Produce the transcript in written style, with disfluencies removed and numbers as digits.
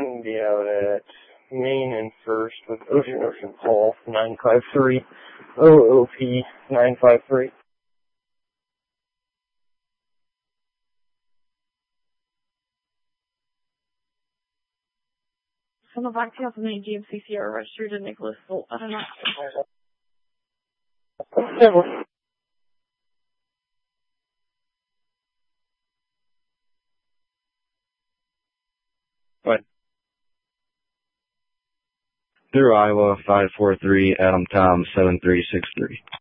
Going to be out at Main and First with Ocean Paul 953, OOP 953. Some of our accounts in the GMCC are registered to Nicholas Holt. I don't know. What? Through Iowa 543 Adam Tom 7363.